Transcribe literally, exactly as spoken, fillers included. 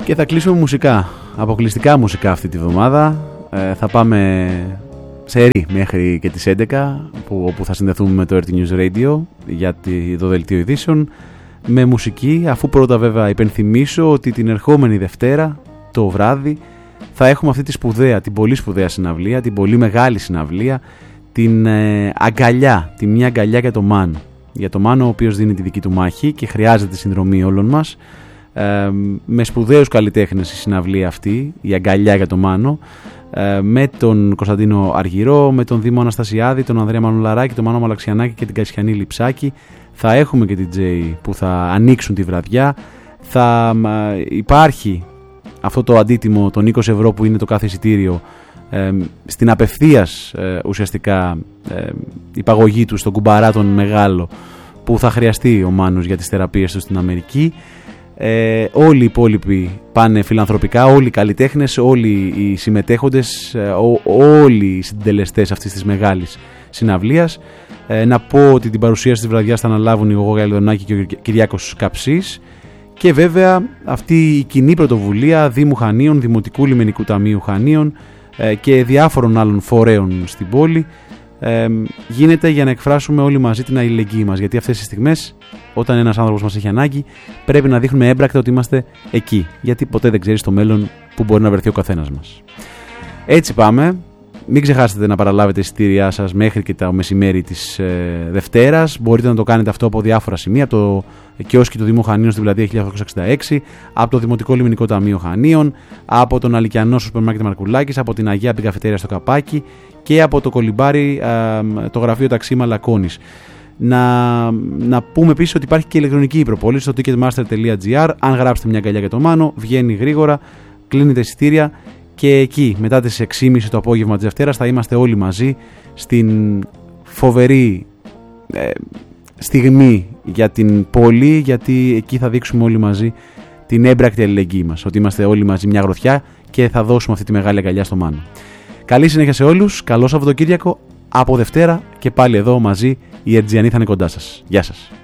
Και θα κλείσουμε μουσικά, αποκλειστικά μουσικά αυτή τη βδομάδα. ε, Θα πάμε σε ρί μέχρι και τις έντεκα, που, όπου θα συνδεθούμε με το αρ τι News Radio για το δελτίο ειδήσεων με μουσική, αφού πρώτα βέβαια υπενθυμίσω ότι την ερχόμενη Δευτέρα το βράδυ θα έχουμε αυτή τη σπουδαία, την πολύ σπουδαία συναυλία, την πολύ μεγάλη συναυλία, την ε, αγκαλιά, τη μια αγκαλιά για το Μάνο. Για το Μάνο, ο οποίος δίνει τη δική του μάχη και χρειάζεται τη συνδρομή όλων μας. Ε, με σπουδαίους καλλιτέχνες η συναυλία αυτή, η αγκαλιά για το Μάνο, ε, με τον Κωνσταντίνο Αργυρό, με τον Δήμο Αναστασιάδη, τον Ανδρέα Μανουλαράκη, τον Μάνο Μαλαξιανάκη και την Κασιανή Λιψάκη. Θα έχουμε και ντι τζέι που θα ανοίξουν τη βραδιά. Θα ε, υπάρχει αυτό το αντίτιμο των είκοσι ευρώ που είναι το κάθε εισιτήριο, ε, στην απευθείας ε, ουσιαστικά ε, υπαγωγή του στον κουμπαρά τον μεγάλο που θα χρειαστεί ο Μάνος για τις θεραπείες του στην Αμερική. Ε, όλοι οι υπόλοιποι πάνε φιλανθρωπικά, όλοι οι καλλιτέχνες, όλοι οι συμμετέχοντες, ε, ό, όλοι οι συντελεστές αυτής της μεγάλης συναυλίας. Ε, να πω ότι την παρουσίαση της βραδιάς θα αναλάβουν η Γογό Γαλιδονάκη και ο Κυριάκος Καψής. Και βέβαια αυτή η κοινή πρωτοβουλία Δήμου Χανίων, Δημοτικού Λιμενικού Ταμείου Χανίων ε, και διάφορων άλλων φορέων στην πόλη ε, γίνεται για να εκφράσουμε όλοι μαζί την αλληλεγγύη μας. Γιατί αυτές τις στιγμές, όταν ένας άνθρωπος μας έχει ανάγκη, πρέπει να δείχνουμε έμπρακτα ότι είμαστε εκεί. Γιατί ποτέ δεν ξέρεις στο μέλλον που μπορεί να βρεθεί ο καθένας μας. Έτσι πάμε. Μην ξεχάσετε να παραλάβετε εισιτήριά σας μέχρι και το μεσημέρι της ε, Δευτέρας. Μπορείτε να το κάνετε αυτό από διάφορα σημεία. Από το κιόσκι του Δήμου Χανίων στην πλατεία χίλια οκτακόσια εξήντα έξι, από το Δημοτικό Λιμενικό Ταμείο Χανίων, από τον Αλικιανό στο Σούπερ Μάρκετ Μαρκουλάκης, από την Αγία Πικαφετέρια στο Καπάκι και από το Κολυμπάρι, ε, το γραφείο Ταξίμα Λακώνης. Να, να πούμε επίσης ότι υπάρχει και ηλεκτρονική προπόληση στο ticketmaster τελεία gr. Αν γράψετε μια αγκαλιά για το Μάνο, βγαίνει γρήγορα, κλείνετε εισιτήρια. Και εκεί μετά τις έξι και μισή το απόγευμα της Δευτέρας θα είμαστε όλοι μαζί στην φοβερή ε, στιγμή για την πόλη, γιατί εκεί θα δείξουμε όλοι μαζί την έμπρακτη αλληλεγγύη μας, ότι είμαστε όλοι μαζί μια γροθιά και θα δώσουμε αυτή τη μεγάλη αγκαλιά στο Μάνο. Καλή συνέχεια σε όλους, καλό Σαββατοκύριακο. Από Δευτέρα και πάλι εδώ μαζί οι Ερτζιανοί θα είναι κοντά σας. Γεια σας.